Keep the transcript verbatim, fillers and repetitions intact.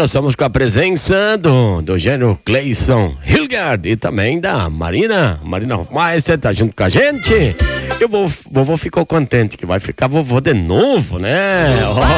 nós estamos com a presença do, do gênero Cleison Hilgard e também da Marina, Marina Hofmeister, tá junto com a gente. E o vovô ficou contente que vai ficar vovô de novo, né?